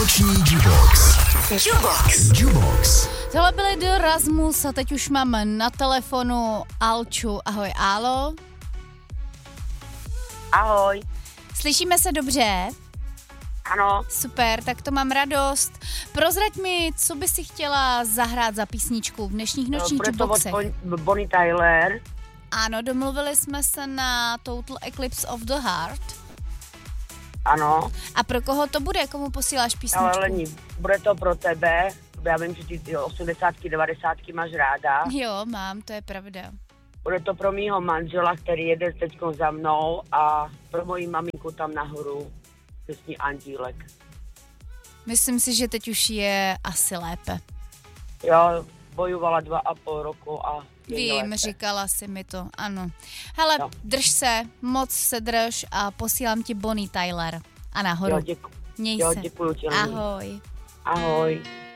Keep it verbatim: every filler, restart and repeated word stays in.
Vánoční Jukebox. Jukebox. Jukebox. Tohle byly do Rasmus a teď už mám na telefonu Alču. Ahoj, Álo. Ahoj. Slyšíme se dobře? Ano. Super, tak to mám radost. Prozrať mi, co by si chtěla zahrát za písničku v dnešních nočních jukeboxech. Bude to od Bonnie Tyler. Ano, domluvili jsme se na Total Eclipse of the Heart. Ano. A pro koho to bude? Komu posíláš písničku? Ale Lení, bude to pro tebe. Já vím, že ty osmdesátky, devadesátky máš ráda. Jo, mám, to je pravda. Bude to pro mýho manžela, který jede teďko za mnou, a pro moji maminku tam nahoru pěsní Andílek. Myslím si, že teď už je asi lépe. Jo, bojovala dva a půl roku a Vím, říkala si mi to, ano. Hele, no. Drž se, moc se drž a posílám ti Bonnie Tyler. A nahoru. Jo, děku, Měj jo, se. děkuju ti. Ahoj. Ahoj.